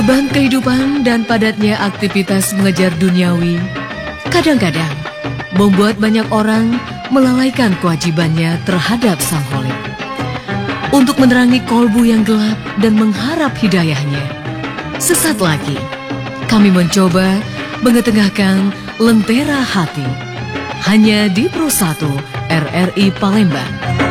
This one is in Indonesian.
Beban kehidupan dan padatnya aktivitas mengejar duniawi kadang-kadang membuat banyak orang melalaikan kewajibannya terhadap Sang Kholik. Untuk menerangi kolbu yang gelap dan mengharap hidayahnya, sesaat lagi kami mencoba mengetengahkan Lentera Hati hanya di Pro 1 RRI Palembang.